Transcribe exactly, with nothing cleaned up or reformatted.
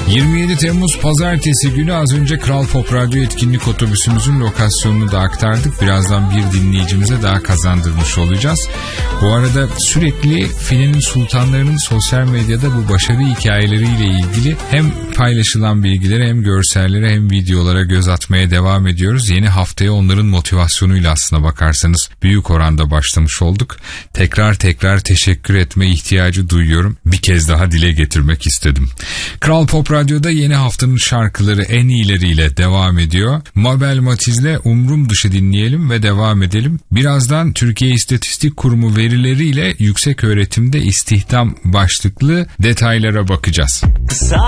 yirmi yedi Temmuz Pazartesi günü az önce Kral Pop Radyo etkinlik otobüsümüzün lokasyonunu da aktardık. Birazdan bir dinleyicimize daha kazandırmış olacağız. Bu arada sürekli Filenin Sultanları'nın sosyal medyada bu başarı hikayeleriyle ilgili hem paylaşılan bilgilere hem görsellere hem videolara göz atmaya devam ediyoruz. Yeni haftaya onların motivasyonuyla aslına bakarsanız büyük oranda başlamış olduk. Tekrar tekrar teşekkür etme ihtiyacı duyuyorum. Bir kez daha dile getirmek istedim. Kral Pop Radyo'da yeni haftanın şarkıları en iyileriyle devam ediyor. Mabel Matiz'le Umrum Dışı dinleyelim ve devam edelim. Birazdan Türkiye İstatistik Kurumu verileriyle yüksek öğretimde istihdam başlıklı detaylara bakacağız. Kısa